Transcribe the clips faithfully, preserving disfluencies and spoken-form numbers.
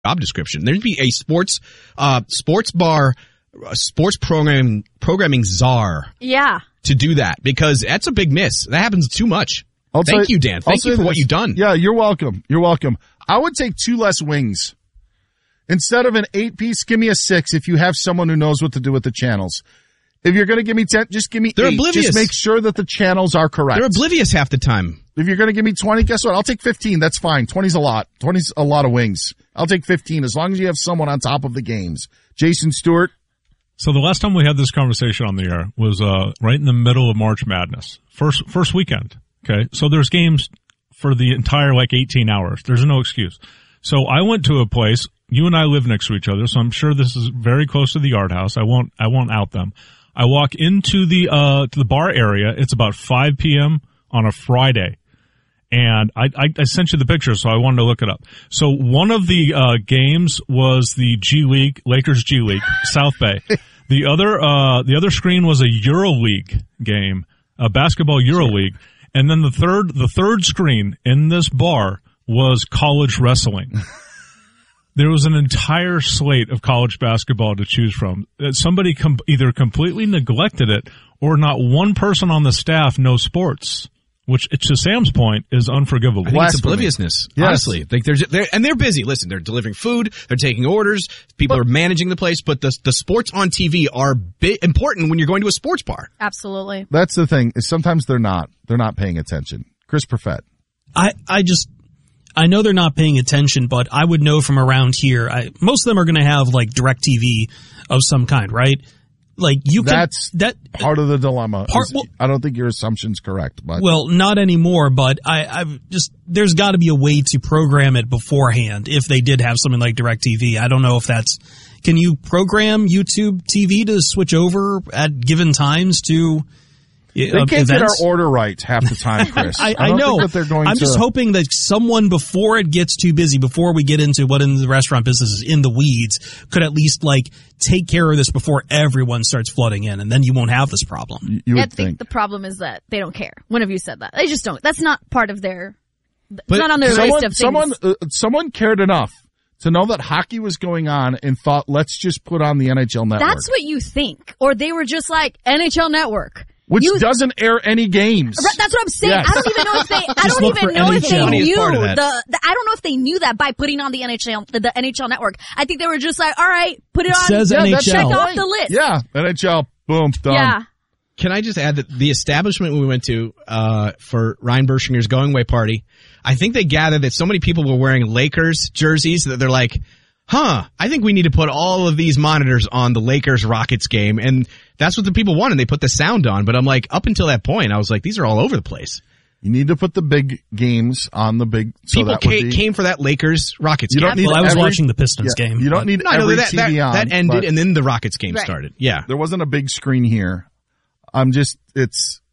job description. There'd be a sports, uh, sports bar, uh, sports program, programming czar. Yeah. To do that, because that's a big miss. That happens too much. I'll Thank say, you, Dan. Thank you for this. what you've done. Yeah, you're welcome. You're welcome. I would take two less wings. Instead of an eight-piece, give me a six if you have someone who knows what to do with the channels. If you're going to give me ten, just give me They're eight. oblivious. Just make sure that the channels are correct. They're oblivious half the time. If you're going to give me twenty, guess what? I'll take fifteen. That's fine. twenty's a lot. twenty's a lot of wings. I'll take fifteen as long as you have someone on top of the games. Jason Stewart. So the last time we had this conversation on the air was uh right in the middle of March Madness. First first weekend. Okay. So there's games for the entire like eighteen hours. There's no excuse. So I went to a place, you and I live next to each other, so I'm sure this is very close to the Yard House. I won't I won't out them. I walk into the uh to the bar area. It's about five p.m. on a Friday. And I, I, I sent you the picture, so I wanted to look it up. So one of the uh games was the G League, Lakers G League, South Bay. The other uh the other screen was a EuroLeague game, a basketball EuroLeague. And then the third the third screen in this bar was college wrestling. There was an entire slate of college basketball to choose from. Somebody com- either completely neglected it or not one person on the staff knows sports, which, to Sam's point, is unforgivable. I think it's obliviousness, yes. honestly. Like they're, they're, and they're busy. Listen, they're delivering food, they're taking orders, people but, are managing the place, but the, the sports on T V are bi- important when you're going to a sports bar. Absolutely. That's the thing, is sometimes they're not. They're not paying attention. Chris Perfett. I, I just... I know they're not paying attention, but I would know from around here, I, most of them are going to have like DirecTV of some kind, right? Like you can, That's that part of the dilemma. Part, is, well, I don't think your assumption's correct, but. Well, not anymore, but I, I've just, there's got to be a way to program it beforehand if they did have something like DirecTV. I don't know if that's, can you program YouTube T V to switch over at given times to They can't events? get our order right half the time, Chris. I, I, I don't know. think that they're going I'm to... just hoping that someone, before it gets too busy, before we get into what in the restaurant business is in the weeds, could at least like take care of this before everyone starts flooding in, and then you won't have this problem. You, you would I think, think the problem is that they don't care. One of you said that. They just don't. That's not part of their. It's But not on their someone, list of things. Someone, uh, someone cared enough to know that hockey was going on and thought, let's just put on the N H L Network. That's what you think, or they were just like N H L Network. Which you, doesn't air any games. That's what I'm saying. Yes. I don't even know if they. I Just don't look even for know N if H L. they knew Part of the, that. the. I don't know if they knew that by putting on the N H L, the, the N H L Network. I think they were just like, all right, put it, It on. says Yeah, N H L. that's Check right. off the list. Yeah, N H L, boom, done. Yeah. Can I just add that the establishment we went to uh for Ryan Bershinger's going away party, I think they gathered that so many people were wearing Lakers jerseys that they're like, huh, I think we need to put all of these monitors on the Lakers-Rockets game. And that's what the people wanted. They put the sound on. But I'm like, up until that point, I was like, these are all over the place. You need to put the big games on the big. So People that would came, be, came for that Lakers-Rockets You game. don't need Well, I was every- watching the Pistons yeah, game. You don't need no, I know every that, T that, V on. that ended, but and then the Rockets game Right. started. Yeah. there wasn't a big screen here. I'm just, it's,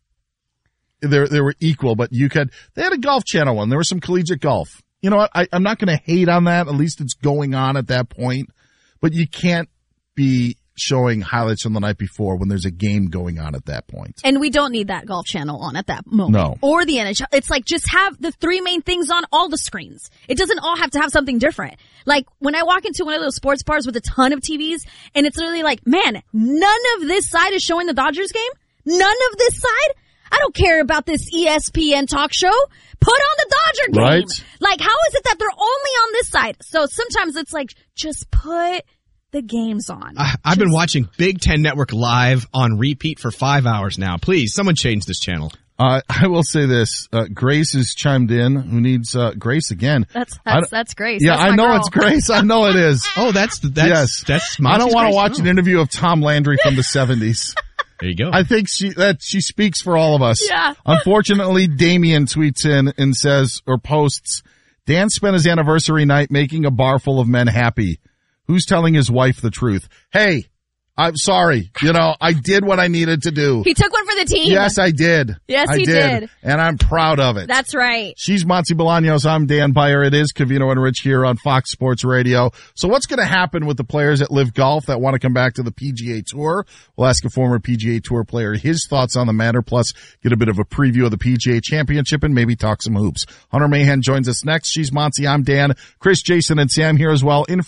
they they were equal, but you could, they had a golf channel one. There was some collegiate golf. You know what? I, I'm not going to hate on that. At least it's going on at that point. But you can't be showing highlights from the night before when there's a game going on at that point. And we don't need that golf channel on at that moment. No. Or the N H L. It's like just have the three main things on all the screens. It doesn't all have to have something different. Like when I walk into one of those sports bars with a ton of T Vs and it's literally like, man, none of this side is showing the Dodgers game. None of this side. I don't care about this E S P N talk show. Put on the Dodger game. Right. Like how is it that they're only on this side? So sometimes it's like, just put the games on. I, I've Just- been watching Big Ten Network live on repeat for five hours now. Please, someone change this channel. Uh, I will say this, uh, Grace has chimed in, who needs, uh, Grace again. That's, I that's, don't- that's Grace. Yeah, That's I my know girl. it's Grace. I know it is. Oh, that's that's Yes. that's. I don't Moxie's want to Grace? watch Oh. an interview of Tom Landry from the seventies. There you go. I think she, that she speaks for all of us. Yeah. Unfortunately, Damien tweets in and says, or posts, Dan spent his anniversary night making a bar full of men happy. Who's telling his wife the truth? Hey, I'm sorry. You know, I did what I needed to do. He took one for the team. Yes, I did. Yes, I he did. did. And I'm proud of it. That's right. She's Monty Bolaños. I'm Dan Beyer. It is Covino and Rich here on Fox Sports Radio. So what's going to happen with the players at Live Golf that want to come back to the P G A Tour? We'll ask a former P G A Tour player his thoughts on the matter, plus get a bit of a preview of the P G A Championship and maybe talk some hoops. Hunter Mahan joins us next. She's Monty. I'm Dan. Chris, Jason, and Sam here as well. In